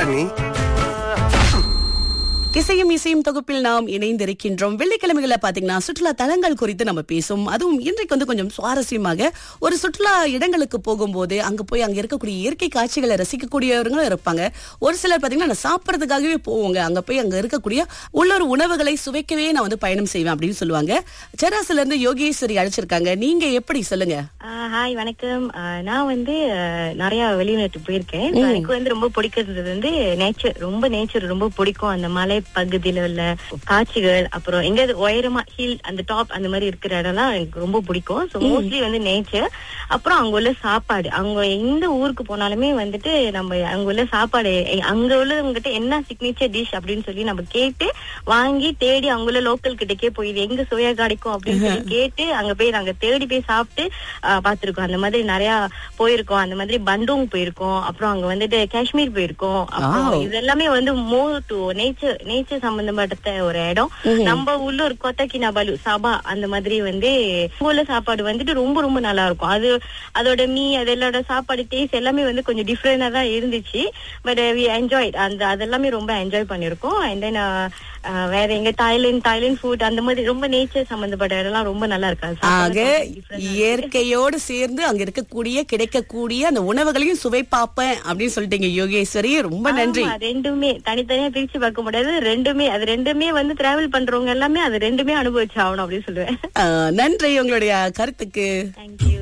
நீ? இசையும் இசையும் தொகுப்பில் நாம் இணைந்திருக்கின்றோம். வெள்ளிக்கிழமைகளை பாத்தீங்கன்னா சுற்றுலா தலங்கள் குறித்து நம்ம பேசும். அதுவும் இன்றைக்கு கொஞ்சம் சுவாரஸ்யமாக ஒரு சுற்றுலா இடங்களுக்கு போகும்போது அங்க போய் அங்க இருக்கக்கூடிய இயற்கை காட்சிகளை ரசிக்கக்கூடியவர்களும் இருப்பாங்க. ஒரு சிலர் பாத்தீங்கன்னா சாப்பிடறதுக்காகவே போவாங்க. அங்க போய் அங்க இருக்கக்கூடிய உள்ளூர் உணவுகளை சுவைக்கவே நான் பயணம் செய்வேன் அப்படின்னு சொல்லுவாங்க. செராஸ்ல இருந்து யோகேஸ்வரி அழைச்சிருக்காங்க. நீங்க எப்படி சொல்லுங்க? ஹாய், வணக்கம். நான் நிறைய வெளிநாட்டு போயிருக்கேன். எனக்கு ரொம்ப பிடிக்கிறது நேச்சர் ரொம்ப பிடிக்கும். அந்த மலை பகுதியில உள்ள காட்சிகள், அப்புறம் எங்க உயரமா ஹில், அந்த டாப், அந்த மாதிரி இருக்கிற இடம்லாம் எனக்கு ரொம்ப பிடிக்கும். So mostly nature. அப்புறம் அங்க உள்ள சாப்பாடு, அவங்க எந்த ஊருக்கு போனாலுமே நம்ம அங்க உள்ள சாப்பாடு, அங்க உள்ளவங்கிட்ட என்ன சிக்னேச்சர் டிஷ் அப்படின்னு சொல்லி நம்ம கேட்டு வாங்கி தேடி அங்க உள்ள லோக்கல் கிட்டக்கே போய் இது எங்க சுவையா கிடைக்கும் அப்படின்னு சொல்லி கேட்டு அங்க போய் நாங்க தேடி போய் சாப்பிட்டு பாத்துருக்கோம். அந்த மாதிரி நிறைய போயிருக்கோம். அந்த மாதிரி பண்டோங் போயிருக்கோம். அப்புறம் அங்க காஷ்மீர் போயிருக்கோம். அப்புறம் இது எல்லாமே மோர் டு நேச்சர் சம்பந்தப்பட்ட ஒரு இடம். நம்ம உள்ளூர் கொத்தகினாபாலு, சபா, அந்த மாதிரி உள்ள சாப்பாடு ரொம்ப ரொம்ப நல்லா இருக்கும். அதோட அதோட சாப்பாடு டேஸ்ட் எல்லாமே கொஞ்சம் டிஃப்ரெண்டா தான் இருந்துச்சு. பட் வி என்ஜாய், அதெல்லாமே ரொம்ப என்ஜாய் பண்ணிருக்கோம். அண்ட் தென் வேற எங்க தாய்லாந்து ஃபுட், அந்த மாதிரி ரொம்ப நேச்சர் சம்பந்தப்பட்ட இடம்லாம் ரொம்ப நல்லா இருக்காது. இயற்கையோடு சேர்ந்து அங்க இருக்கக்கூடிய கிடைக்கக்கூடிய அந்த உணவுகளையும் சுவை பார்ப்பேன் அப்படின்னு சொல்லிட்டீங்க யோகேஸ்வரி. ரொம்ப நன்றி. ரெண்டுமே தனித்தனியா பிரிச்சு பார்க்க முடியாது. ரெண்டுமே டிராவல் பண்றவங்க எல்லாமே அது ரெண்டுமே அனுபவிச்சு ஆகணும் அப்படின்னு சொல்லுவேன். நன்றி உங்களுடைய கருத்துக்கு. தேங்க்யூ.